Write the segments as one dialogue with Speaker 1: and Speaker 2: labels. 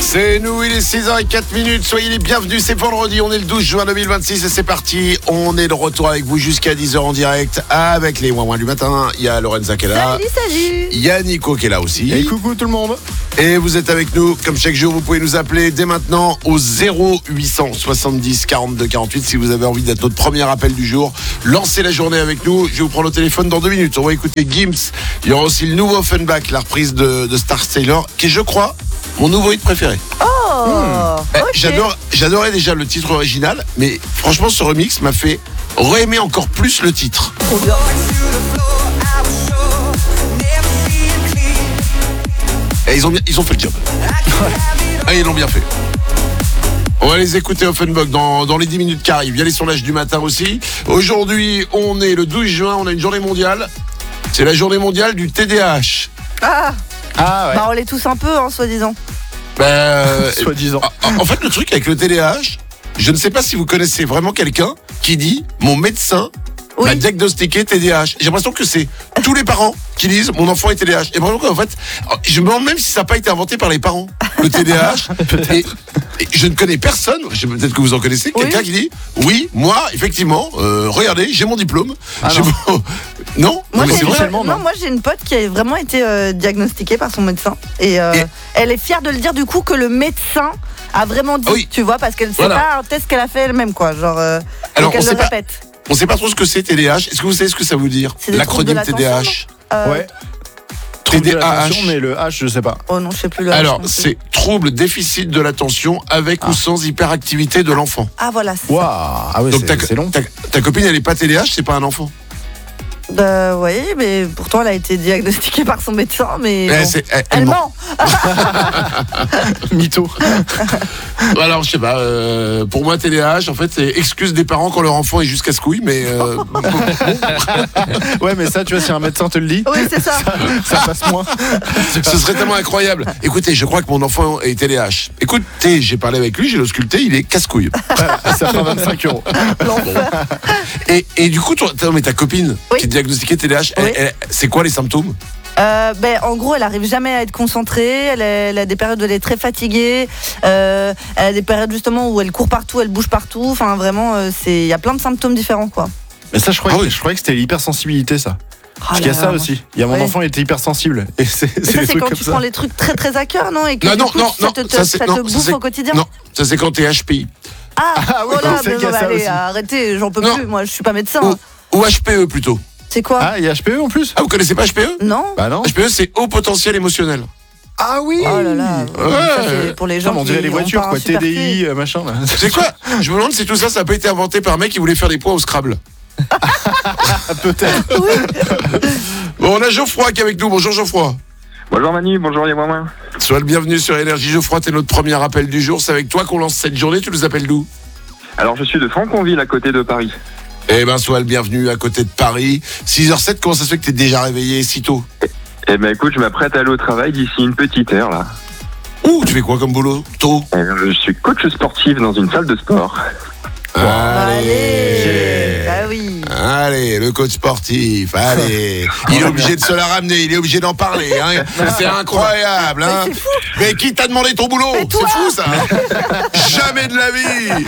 Speaker 1: C'est nous, il est 6h04. Soyez les bienvenus, c'est vendredi, on est le 12 juin 2026 et c'est parti. On est de retour avec vous jusqu'à 10h en direct avec les ouin-ouin du matin. Il y a Lorenza qui est là.
Speaker 2: Salut.
Speaker 1: Il y a Nico qui est là aussi.
Speaker 3: Et coucou tout le monde.
Speaker 1: Et vous êtes avec nous, comme chaque jour, vous pouvez nous appeler dès maintenant au 0870 42 48 si vous avez envie d'être notre premier appel du jour. Lancez la journée avec nous, je vais vous prendre au téléphone dans 2 minutes. On va écouter Gims. Il y aura aussi le nouveau Offenbach, la reprise de Star Sailor, qui est, je crois, mon nouveau hit préféré.
Speaker 2: Okay.
Speaker 1: J'adorais déjà le titre original, mais franchement ce remix m'a fait re-aimer encore plus le titre.
Speaker 2: Trop bien.
Speaker 1: Et ils ont fait le job. Ah, ils l'ont bien fait. On va les écouter Offenbach dans les 10 minutes qui arrivent. Il y a les sondages du matin aussi. Aujourd'hui, on est le 12 juin, on a une journée mondiale. C'est la journée mondiale du TDAH.
Speaker 2: Ah
Speaker 3: ouais.
Speaker 2: Bah on l'est tous un peu, soi-disant.
Speaker 3: Soi-disant.
Speaker 1: En fait, le truc avec le TDAH, je ne sais pas si vous connaissez vraiment quelqu'un qui dit « Mon médecin m'a diagnostiqué TDAH ». J'ai l'impression que c'est tous les parents qui disent « Mon enfant est TDAH ». Et vraiment, en fait, je me demande même si ça n'a pas été inventé par les parents, le TDAH. et je ne connais personne, peut-être que vous en connaissez, quelqu'un qui dit « Oui, moi, effectivement, regardez, j'ai mon diplôme. » Non,
Speaker 2: moi,
Speaker 1: mais c'est vrai.
Speaker 2: Moi j'ai une pote qui a vraiment été diagnostiquée par son médecin et elle est fière de le dire du coup que le médecin a vraiment dit, tu vois, parce qu'elle c'est pas un test qu'elle a fait elle-même quoi, genre
Speaker 1: alors
Speaker 2: qu'elle le répète.
Speaker 1: On sait pas trop ce que c'est TDAH. Est-ce que vous savez ce que ça veut dire? L'acronyme TDAH.
Speaker 3: Ouais. Trouble de
Speaker 1: TDAH.
Speaker 3: l'attention, mais le H, je sais pas.
Speaker 2: Oh non, je sais plus le
Speaker 1: Alors,
Speaker 2: H.
Speaker 1: c'est trouble déficit de l'attention avec ou sans hyperactivité de l'enfant.
Speaker 2: Ah voilà, c'est
Speaker 3: Waouh.
Speaker 2: ça.
Speaker 3: Ah ouais,
Speaker 1: Donc
Speaker 3: c'est long.
Speaker 1: ta copine, elle est pas TDAH, c'est pas un enfant.
Speaker 2: Oui, mais pourtant elle a été diagnostiquée par son médecin, mais bon. Elle ment.
Speaker 3: Mytho.
Speaker 1: Alors, je sais pas, pour moi, TDAH, en fait, c'est excuse des parents quand leur enfant est juste casse-couille, mais...
Speaker 3: Ouais, mais ça, tu vois, si un médecin te le dit,
Speaker 2: Oui, c'est ça.
Speaker 3: ça passe moins.
Speaker 1: Ce serait tellement incroyable. Écoutez, je crois que mon enfant est TDAH. Écoutez, j'ai parlé avec lui, j'ai ausculté, il est casse-couille.
Speaker 3: Ça fera 25 €.
Speaker 2: L'enfer.
Speaker 1: Et du coup, mais ta copine qui est diagnostiquée TDAH,
Speaker 2: Oui.
Speaker 1: c'est quoi les symptômes?
Speaker 2: En gros, elle arrive jamais à être concentrée. Elle a des périodes où elle est très fatiguée. Elle a des périodes justement où elle court partout, elle bouge partout. Enfin, vraiment, il y a plein de symptômes différents, quoi.
Speaker 3: Mais ça, je croyais que c'était l'hypersensibilité, ça. Parce qu'il y a ça aussi. Il y a mon enfant, il était hypersensible. Et c'est
Speaker 2: ça,
Speaker 3: des
Speaker 2: c'est
Speaker 3: trucs
Speaker 2: quand
Speaker 3: comme
Speaker 2: tu
Speaker 3: ça.
Speaker 2: prends les trucs très très à cœur, non? Et que
Speaker 1: Non,
Speaker 2: ça te bouffe au quotidien.
Speaker 1: Non, ça c'est quand t'es HPI.
Speaker 2: Ah,
Speaker 3: oui,
Speaker 2: voilà,
Speaker 3: c'est qu'il y a ça
Speaker 2: allez,
Speaker 3: aussi.
Speaker 2: arrêtez, j'en peux
Speaker 1: Non.
Speaker 2: plus. Moi, je suis pas médecin.
Speaker 1: Ou HPE plutôt.
Speaker 2: C'est quoi?
Speaker 3: Ah, il y a HPE en plus?
Speaker 1: Ah, vous connaissez pas HPE?
Speaker 2: Non.
Speaker 3: Bah non.
Speaker 1: HPE, c'est haut potentiel émotionnel.
Speaker 3: Ah oui.
Speaker 2: Oh là là. Ça, c'est pour les gens
Speaker 3: On dirait
Speaker 2: qui
Speaker 3: les
Speaker 2: ont
Speaker 3: voitures,
Speaker 2: pas un
Speaker 3: quoi.
Speaker 2: super
Speaker 3: TDI, machin. Là.
Speaker 1: C'est quoi? Je me demande si tout ça, ça n'a pas été inventé par un mec qui voulait faire des points au Scrabble.
Speaker 3: Peut-être.
Speaker 1: Bon, on a Geoffroy qui est avec nous. Bonjour Geoffroy.
Speaker 4: Bonjour Manu, bonjour Yamama.
Speaker 1: Sois le bienvenu sur Énergie. Geoffroy, t'es notre premier appel du jour. C'est avec toi qu'on lance cette journée. Tu nous appelles d'où?
Speaker 4: Alors je suis de Franconville à côté de Paris.
Speaker 1: Eh ben, sois le bienvenu à côté de Paris. 6h07, comment ça se fait que t'es déjà réveillé si tôt?
Speaker 4: Eh ben écoute, je m'apprête à aller au travail d'ici une petite heure là.
Speaker 1: Ouh, tu fais quoi comme boulot? Tôt?
Speaker 4: Je suis coach sportif dans une salle de sport.
Speaker 2: Allez. Bah oui.
Speaker 1: Allez, le coach sportif, allez. Il est obligé de se la ramener, il est obligé d'en parler. Hein. C'est incroyable. Hein.
Speaker 2: Mais c'est fou.
Speaker 1: Mais qui t'a demandé ton boulot?
Speaker 2: Mais toi.
Speaker 1: C'est fou ça. Jamais de la vie.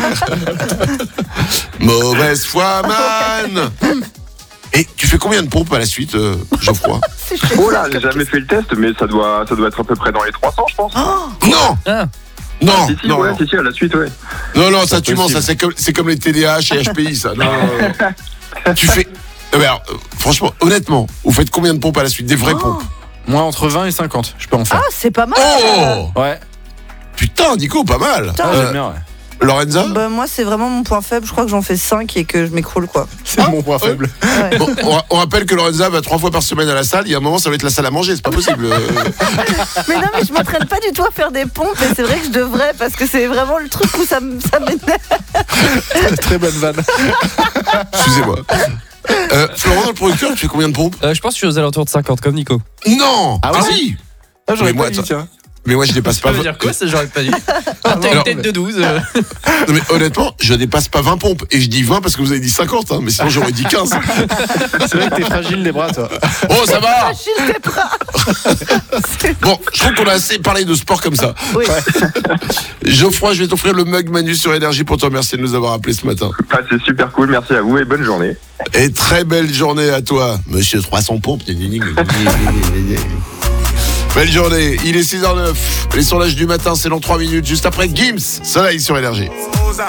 Speaker 1: Mauvaise foi, man. Et tu fais combien de pompes à la suite, Geoffroy?
Speaker 4: Oh là, j'ai jamais fait le test, mais ça doit être à peu près dans les 300 je pense.
Speaker 1: Non. Non,
Speaker 4: Si,
Speaker 1: non,
Speaker 4: ouais,
Speaker 1: non.
Speaker 4: si, à la suite, ouais.
Speaker 1: Non, ça
Speaker 3: C'est
Speaker 1: tu mens, ça
Speaker 3: possible.
Speaker 1: c'est comme les TDAH et HPI, ça. Non. Tu fais. Alors, franchement, honnêtement, vous faites combien de pompes à la suite? Des vraies pompes?
Speaker 3: Moi, entre 20 et 50, je peux en faire.
Speaker 2: Ah, c'est pas mal.
Speaker 1: Oh
Speaker 3: Ouais.
Speaker 1: Putain, Nico, pas mal.
Speaker 2: Putain.
Speaker 3: J'aime bien, ouais.
Speaker 1: Lorenza?
Speaker 2: Bah, moi, c'est vraiment mon point faible. Je crois que j'en fais 5 et que je m'écroule, quoi.
Speaker 3: C'est mon point faible.
Speaker 2: Ouais.
Speaker 1: Bon, on rappelle que Lorenza va 3 fois par semaine à la salle. Il y a un moment, ça va être la salle à manger. C'est pas possible.
Speaker 2: Mais non, mais je m'entraîne pas du tout à faire des pompes et c'est vrai que je devrais parce que c'est vraiment le truc où ça m'énerve.
Speaker 3: Très bonne vanne.
Speaker 1: Excusez-moi. Florent, le producteur, tu fais combien de pompes?
Speaker 5: Je pense que je suis aux alentours de 50 comme Nico.
Speaker 1: Non.
Speaker 3: Ah ouais?
Speaker 1: Vas-y.
Speaker 3: Ah, j'aurais
Speaker 1: Mais moi,
Speaker 3: pas dit,
Speaker 1: attends.
Speaker 3: tiens.
Speaker 1: Mais moi, je dépasse
Speaker 5: Ça
Speaker 1: pas.
Speaker 5: veut dire quoi, ça, j'aurais pas dit. T'as une
Speaker 1: Alors,
Speaker 5: tête de 12.
Speaker 1: Non, mais honnêtement, je dépasse pas 20 pompes. Et je dis 20 parce que vous avez dit 50, hein, mais sinon j'aurais dit 15.
Speaker 3: C'est vrai que t'es fragile les bras, toi.
Speaker 1: Oh, ça va.
Speaker 2: Achille tes bras.
Speaker 1: Bon, je trouve qu'on a assez parlé de sport comme ça.
Speaker 2: Oui.
Speaker 1: Geoffroy, je vais t'offrir le mug Manu sur Énergie pour te remercier de nous avoir appelés ce matin.
Speaker 4: C'est super cool, merci à vous et bonne journée.
Speaker 1: Et très belle journée à toi, monsieur 300 pompes. Belle journée, il est 6h09. Les sondages du matin, c'est dans 3 minutes, juste après Gims. Soleil sur Énergie.